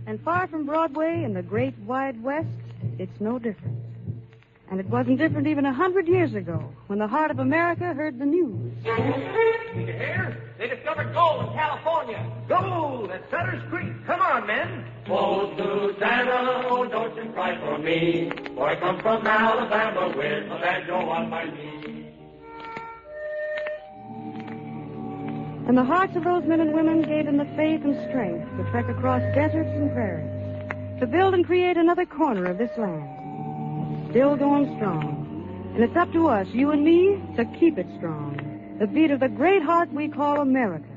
And far from Broadway in the great wide West, it's no different. And it wasn't different even 100 years ago, when the heart of America heard the news. Did you hear? They discovered gold in California. Gold at Sutter's Creek. Come on, men. Oh, Susanna, oh, don't you cry for me, for I come from Alabama with a banjo on my knee. And the hearts of those men and women gave them the faith and strength to trek across deserts and prairies, to build and create another corner of this land. Still going strong. And it's up to us, you and me, to keep it strong. The beat of the great heart we call America.